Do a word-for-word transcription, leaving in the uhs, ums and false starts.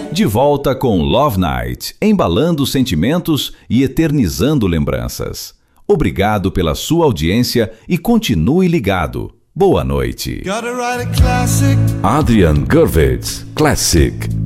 De volta com Love Night, embalando sentimentos e eternizando lembranças. Obrigado pela sua audiência e continue ligado. Boa noite. Adrian Gervitz, Classic.